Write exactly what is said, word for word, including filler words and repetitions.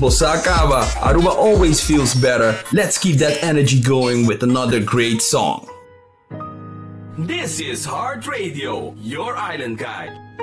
Explosar acaba, Aruba always feels better. Let's keep that energy going with another great song. This is Heart Radio, your island guide.